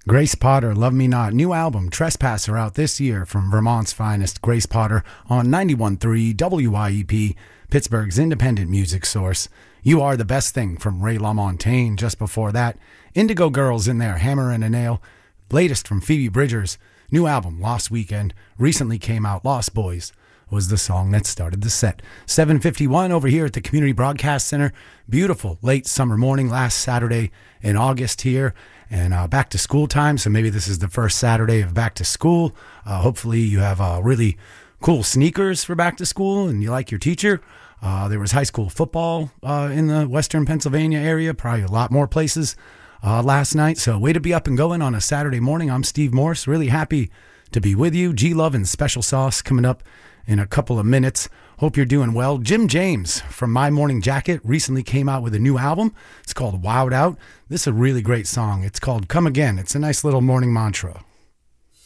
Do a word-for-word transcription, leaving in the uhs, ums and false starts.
Grace Potter, Love Me Not. New album, Trespasser, out this year from Vermont's finest, Grace Potter, on ninety-one point three W I E P, Pittsburgh's independent music source. You Are the Best Thing from Ray LaMontagne. Just before that, Indigo Girls in there, Hammer and a Nail. Latest from Phoebe Bridgers. New album, Lost Weekend. Recently came out, Lost Boys was the song that started the set. seven fifty-one over here at the Community Broadcast Center. Beautiful late summer morning last Saturday in August here. And uh, back to school time, so maybe this is the first Saturday of back to school. Uh, hopefully you have uh, really cool sneakers for back to school and you like your teacher. Uh, there was high school football uh, in the western Pennsylvania area, probably a lot more places uh, last night. So way to be up and going on a Saturday morning. I'm Steve Morse, really happy to be with you. G-Love and Special Sauce coming up in a couple of minutes. Hope you're doing well. Jim James from My Morning Jacket recently came out with a new album. It's called Wowed Out. This is a really great song. It's called Come Again. It's a nice little morning mantra.